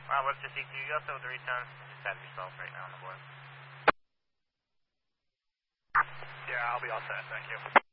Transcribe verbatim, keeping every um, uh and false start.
Rob Webster C two, you also with the return. Just have yourself right now on the board. Yeah, I'll be all set, thank you.